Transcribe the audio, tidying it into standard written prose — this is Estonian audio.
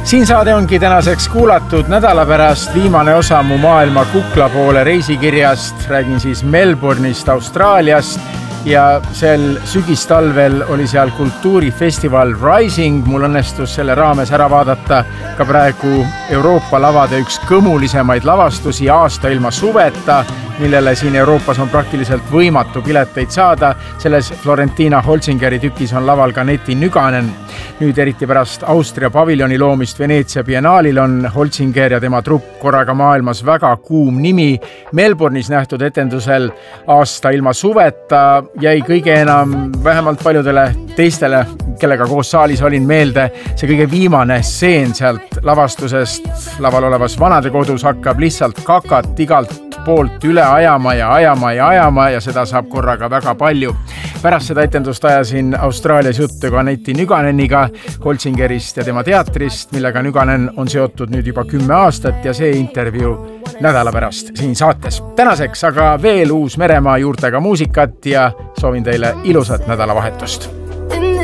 Siin saade ongi tänaseks kuulatud nädala pärast viimane osa mu maailma kukla poole reisikirjast. Räägin siis Melbourne'ist, Austraaliast ja sel sügistalvel oli seal kultuurifestival Rising. Mul õnnestus selle raames ära vaadata ka praegu Euroopa lavade üks kõmulisemaid lavastusi Aasta ilma suveta, millele siin Euroopas on praktiliselt võimatu pileteid saada. Selles Florentina Holzingeri tükis on laval ka Neti Nüganen. Nüüd eriti pärast Austria paviljoni loomist Veneetsia biennaalil on Holzinger ja tema trupp korraga maailmas väga kuum nimi. Melbourne'is nähtud etendusel Aasta ilma suveta jäi kõige enam vähemalt paljudele teistele, kellega koos saalis olin, meelde see kõige viimane stseen sealt lavastusest. Laval olevas vanadekodus hakkab lihtsalt kakat igalt poolt üle ajama ja seda saab korraga väga palju. Pärast seda etendust ajasin Austraalias juttu ka Neti Nüganeniga Holzingerist ja tema teatrist, millega Nüganen on seotud nüüd juba 10 aastat ja see intervjuu nädala pärast siin saates. Tänaseks aga veel Uus-Meremaa juurtega muusikat ja soovin teile ilusat nädalavahetust.